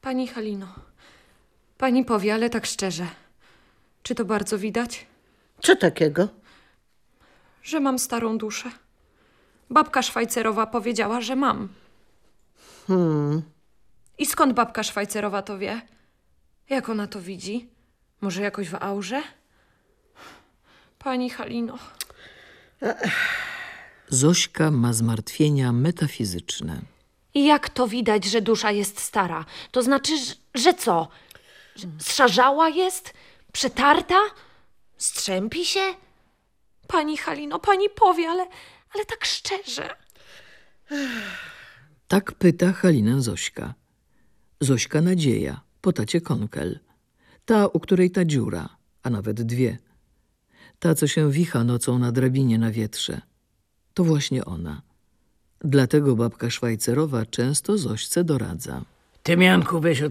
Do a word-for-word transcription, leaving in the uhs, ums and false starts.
Pani Halino, pani powie, ale tak szczerze. Czy to bardzo widać? Co takiego? Że mam starą duszę. Babka Szwajcerowa powiedziała, że mam. Hmm. I skąd babka Szwajcerowa to wie? Jak ona to widzi? Może jakoś w aurze? Pani Halino. Zośka ma zmartwienia metafizyczne. I jak to widać, że dusza jest stara? To znaczy, że, że co? Że Zszarzała jest? Przetarta? Strzępi się? Pani Halino, pani powie, ale, ale tak szczerze. Tak pyta Halinę Zośka. Zośka Nadzieja, po tacie Konkel. Ta, u której ta dziura, a nawet dwie. Ta, co się wicha nocą na drabinie na wietrze. To właśnie ona. Dlatego babka Szwajcerowa często Zośce doradza. Tymianku weź od